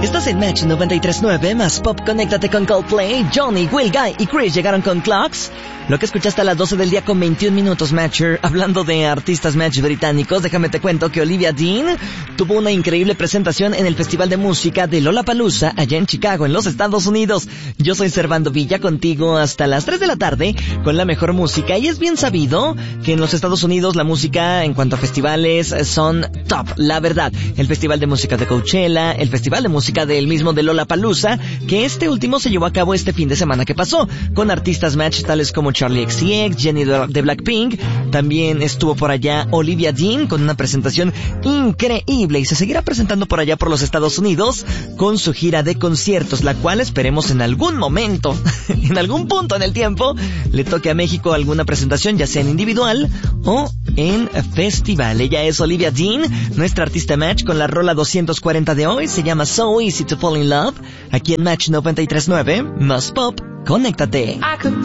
Estás en Match 93.9, más pop. Conéctate con Coldplay. Johnny, Will Guy y Chris llegaron con Clocks. Lo que escuchaste a las 12 del día con 21 minutos, Matcher. Hablando de artistas Match británicos, déjame te cuento que Olivia Dean tuvo una increíble presentación en el Festival de Música de Lollapalooza allá en Chicago, en los Estados Unidos. Yo soy Servando Villa, contigo hasta las 3 de la tarde con la mejor música. Y es bien sabido que en los Estados Unidos la música en cuanto a festivales son top, la verdad. El Festival de Música de Coachella, el Festival de Música del mismo de Lollapalooza, que este último se llevó a cabo este fin de semana que pasó, con artistas Match tales como Charlie XCX, Jennie de Blackpink. También estuvo por allá Olivia Dean con una presentación increíble y se seguirá presentando por allá por los Estados Unidos con su gira de conciertos, la cual esperemos en algún momento, en algún punto en el tiempo, le toque a México alguna presentación, ya sea en individual o en festival. Ella es Olivia Dean, nuestra artista Match, con la rola 240 de hoy. Se llama So Easy to Fall in Love, aquí en Match 93.9, más pop. Conéctate.